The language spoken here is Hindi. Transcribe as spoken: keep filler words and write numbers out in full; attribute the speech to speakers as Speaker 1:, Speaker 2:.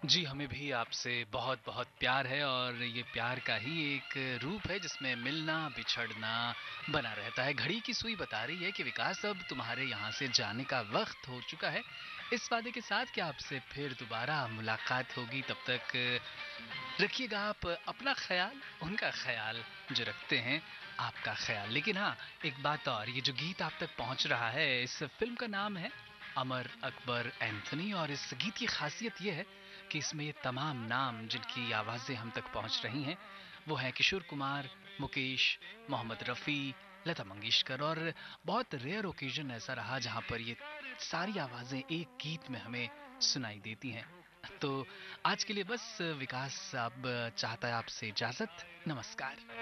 Speaker 1: जी, हमें भी आपसे बहुत-बहुत प्यार है और ये प्यार का ही एक रूप है जिसमें मिलना-बिछड़ना बना रहता है। घड़ी की सुई बता रही है कि विकास अब तुम्हारे यहाँ से जाने का वक़्त हो चुका है। इस वादे के साथ कि आपसे फिर दोबारा मुलाकात होगी, तब तक रखिएगा आप अपना ख़याल, उनका ख़याल जो रखते हैं आपका ख़याल। लेकिन हाँ, एक बात और, ये जो गीत आप तक पहुँच रहा है, इस फ़िल्म का नाम है अमर अकबर एंथोनी और इस गीत की ख़ासियत ये है कि इसमें ये तमाम नाम जिनकी आवाज़ें हम तक पहुँच रही हैं, वो हैं किशोर कुमार, मुकेश, मोहम्मद रफ़ी, लता मंगेशकर और बहुत रेयर ओकेज़न ऐसा रहा जहाँ पर ये सारी आवाज़ें एक गीत में हमें सुनाई देती हैं। तो आज के लिए बस विकास अब चाहता है आपसे इजाज़त। नमस्कार।